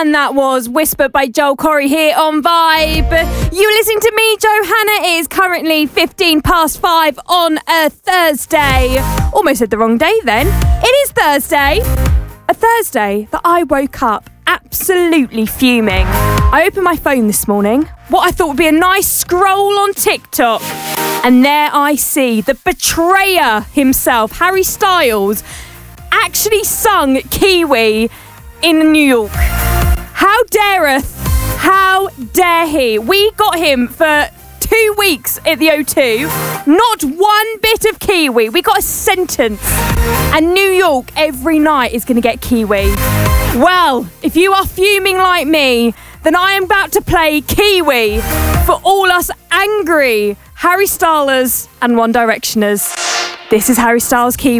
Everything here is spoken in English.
And that was Whispered by Joel Corry here on Vibe. You listening to me, Johanna. It is currently 5 on a Thursday. Almost said the wrong day then. It is Thursday. A Thursday that I woke up absolutely fuming. I opened my phone this morning, what I thought would be a nice scroll on TikTok, and there I see the betrayer himself, Harry Styles, actually sung Kiwi in New York. How dareth? How dare he? We got him for 2 weeks at the O2. Not one bit of Kiwi. We got a sentence. And New York every night is going to get Kiwi. Well, if you are fuming like me, then I am about to play Kiwi for all us angry Harry Stylers and One Directioners. This is Harry Styles' Kiwi.